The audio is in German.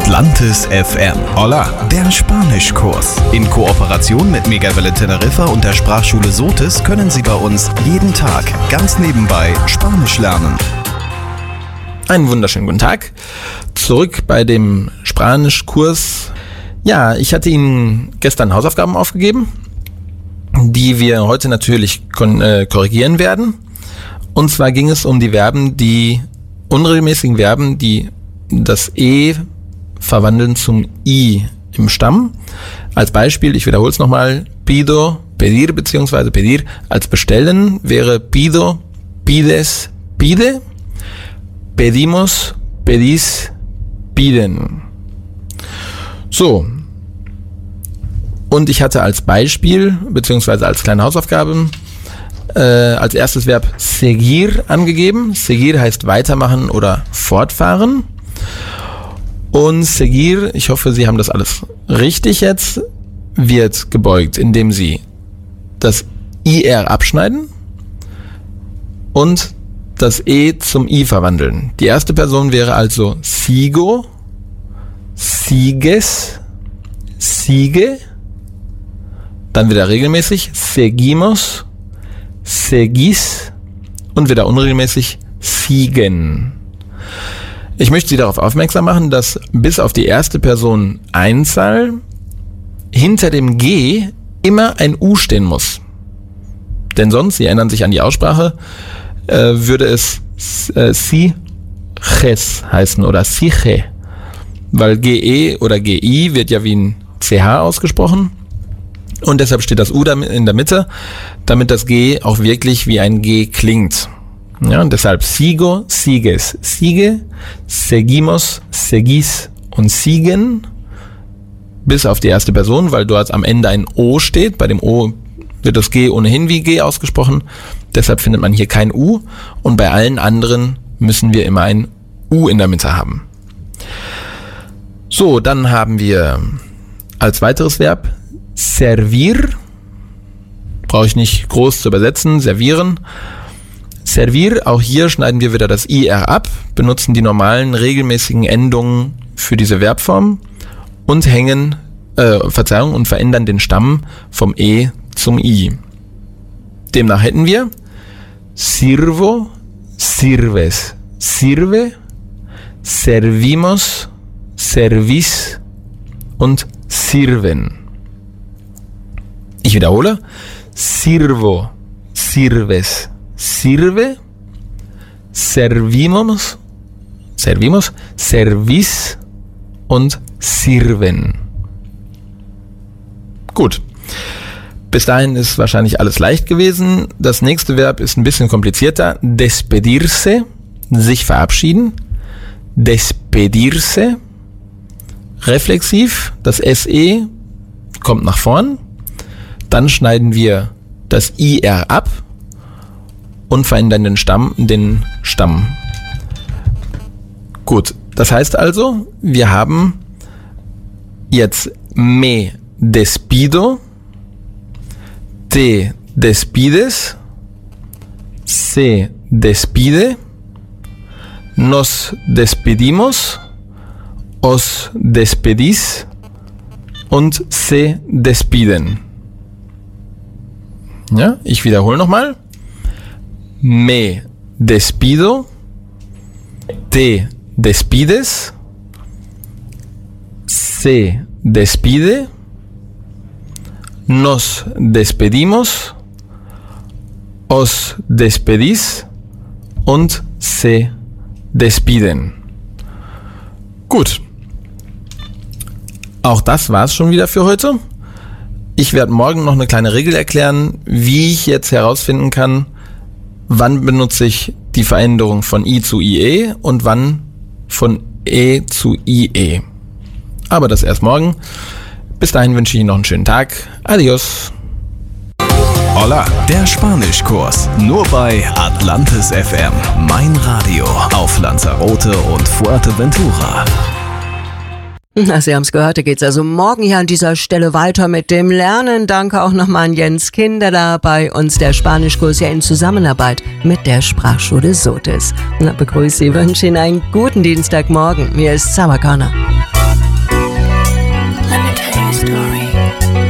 Atlantis FM. Hola, der Spanischkurs. In Kooperation mit Megawelle Teneriffa und der Sprachschule Sotis können Sie bei uns jeden Tag ganz nebenbei Spanisch lernen. Einen wunderschönen guten Tag. Zurück bei dem Spanischkurs. Ja, ich hatte Ihnen gestern Hausaufgaben aufgegeben, die wir heute natürlich korrigieren werden. Und zwar ging es um die Verben, die unregelmäßigen Verben, die das E verwandeln zum I im Stamm. Als Beispiel, ich wiederhole es nochmal, pido, pedir bzw. pedir als bestellen wäre pido, pides, pide, pedimos, pedis, piden. So. Und ich hatte als Beispiel bzw. als kleine Hausaufgabe als erstes Verb seguir angegeben. Seguir heißt weitermachen oder fortfahren. Und seguir, ich hoffe, Sie haben das alles richtig jetzt, wird gebeugt, indem Sie das IR abschneiden und das E zum I verwandeln. Die erste Person wäre also sigo, sigues, sigue, dann wieder regelmäßig seguimos, seguis und wieder unregelmäßig siguen. Ich möchte Sie darauf aufmerksam machen, dass bis auf die erste Person Einzahl hinter dem G immer ein U stehen muss. Denn sonst, Sie erinnern sich an die Aussprache, würde es siges heißen oder sige, weil GE oder GI wird ja wie ein CH ausgesprochen und deshalb steht das U in der Mitte, damit das G auch wirklich wie ein G klingt. Ja, und deshalb sigo, sigues, sigue, seguimos, seguis und siguen bis auf die erste Person, weil dort am Ende ein O steht. Bei dem O wird das G ohnehin wie G ausgesprochen. Deshalb findet man hier kein U und bei allen anderen müssen wir immer ein U in der Mitte haben. So, dann haben wir als weiteres Verb servir. Brauche ich nicht groß zu übersetzen, servieren. Servir, auch hier schneiden wir wieder das IR ab, benutzen die normalen regelmäßigen Endungen für diese Verbform und verändern den Stamm vom E zum I. Demnach hätten wir sirvo, sirves, sirve, servimos, servis und sirven. Ich wiederhole, sirvo, sirves, sirve, servimos, servis und sirven. Gut. Bis dahin ist wahrscheinlich alles leicht gewesen. Das nächste Verb ist ein bisschen komplizierter. Despedirse, sich verabschieden. Despedirse. Reflexiv, das SE kommt nach vorn. Dann schneiden wir das IR ab und verändern den Stamm. Gut, das heißt also, wir haben jetzt me despido, te despides, se despide, nos despedimos, os despedís und se despiden. Ja, ich wiederhole nochmal. Me despido, te despides, se despide, nos despedimos, os despedís und se despiden. Gut. Auch das war's schon wieder für heute. Ich werde morgen noch eine kleine Regel erklären, wie ich jetzt herausfinden kann, wann benutze ich die Veränderung von I zu IE und wann von E zu IE. Aber das erst morgen. Bis dahin wünsche ich Ihnen noch einen schönen Tag. Adios. Hola, der Spanischkurs. Nur bei Atlantis FM. Mein Radio auf Lanzarote und Fuerteventura. Na, Sie haben es gehört, da geht's also morgen hier an dieser Stelle weiter mit dem Lernen. Danke auch nochmal an Jens Kinderer bei uns, der Spanischkurs ja in Zusammenarbeit mit der Sprachschule Sotis. Na, begrüße Sie, wünsche Ihnen einen guten Dienstagmorgen. Mir ist Sabakana.